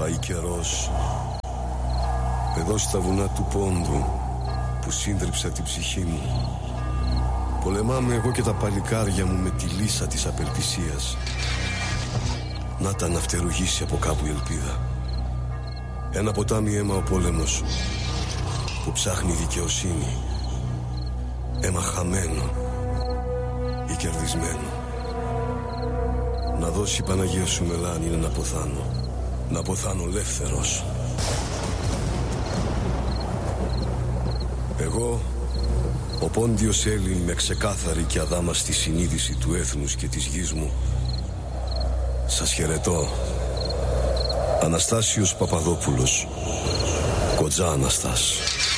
Πάει καιρός. Εδώ στα βουνά του πόντου που σύντριψα την ψυχή μου, πολεμάμε εγώ και τα παλικάρια μου με τη λύσα της απελπισίας. Να τα να φτερουγήσει από κάπου η ελπίδα. Ένα ποτάμι αίμα ο πόλεμος που ψάχνει δικαιοσύνη. Αίμα χαμένο ή κερδισμένο. Να δώσει η Παναγία σου μελάνη είναι να ποθάνω. Να ποθάνω ελεύθερος. Εγώ, ο Πόντιος Έλλην, με ξεκάθαρη και αδάμαστη συνείδηση του έθνους και της γης μου, σας χαιρετώ. Αναστάσιος Παπαδόπουλος, Κοντζά Αναστάς.